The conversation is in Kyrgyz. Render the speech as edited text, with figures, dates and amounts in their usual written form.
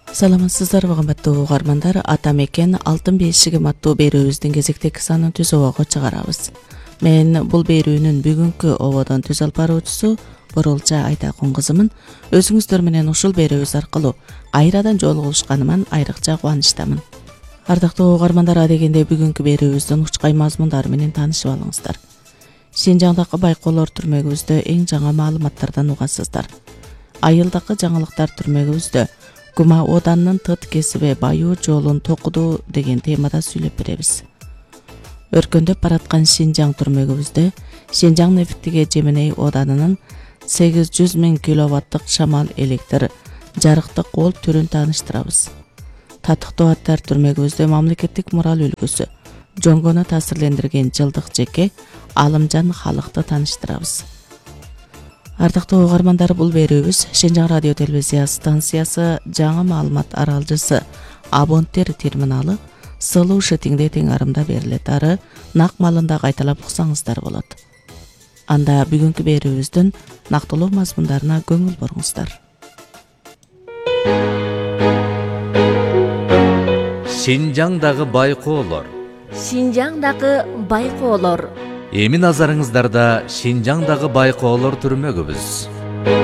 Саламатсыздарбы кымбаттуу угармандар, ата мекен алтын бешигим аттуу берүүбүздүн кезектеги санын түз обого чыгарабыз. Мен бул берүүнүн бүгүнкү ободон түз алып баруучусу Боролча Айтакун кызымын. Өзүңүздөр менен ушул берүүбүз аркылуу кайрадан жолугушканыма айрыкча кубанычтамын. Ардактуу угармандар, адегенде бүгүнкү берүүбүздүн учкай мазмундары менен таанышып алыңыздар. Шинжаңдагы байкоолор түрмөгүбүздө эң жаңы маалыматтардан угасыздар. Айылдагы жаңылыктар түрмөгүбүздө Гума Оданынын тыт кесиби баюу жолун токуду деген темада сүйлөп беребиз. Өркөндөп бараткан Шинжаң түрмөгүбүздө Шинжаң нефтиге Жеменей Оданынын 800 000 киловаттык шамал электр жарыктык кол түрүн тааныштырабыз. Татыктуу аттар түрмөгүбүздө мамлекеттик мурал үлгүсү жоңгону таасирлендирген жылдык жеке Алымжан халыкты тааныштырабыз. Ардактуу угармандар, бул берүүбүз Шинжаң радио телевизия станциясы жаңы маалымат аралжысы абоненттер терминалы сылуу шетиңде тең арымда берилет. Ары нак маалында кайталап уксаңыздар болот. Анда бүгүнкү берүүбүздүн нактылуу мазмундарына көңүл буруңуздар. Шинжаңдагы байкоолор. Шинжаңдагы байкоолор. Эми назарыңыздарда Шинжаңдагы байкоолор түрмөгүбүз.